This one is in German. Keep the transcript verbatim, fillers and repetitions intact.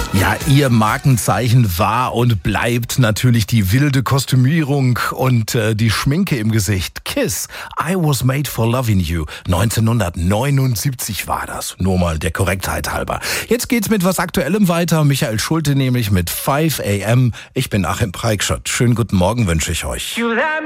Ja, ihr Markenzeichen war und bleibt natürlich die wilde Kostümierung und äh, die Schminke im Gesicht. Kiss, I Was Made for Loving You. neunzehnhundertneunundsiebzig war das. Nur mal der Korrektheit halber. Jetzt geht's mit was Aktuellem weiter. Michael Schulte nämlich mit five a m. Ich bin Achim Preikschott. Schönen guten Morgen wünsche ich euch.